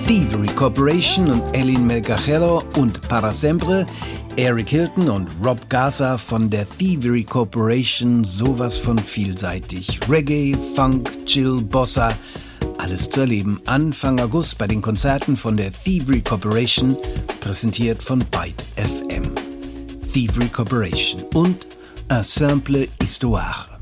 Thievery Corporation und Eileen Melgajero und Para Sempre, Eric Hilton und Rob Gaza von der Thievery Corporation, sowas von vielseitig. Reggae, Funk, Chill, Bossa, alles zu erleben Anfang August bei den Konzerten von der Thievery Corporation, präsentiert von Byte FM. Thievery Corporation und Un simple histoire.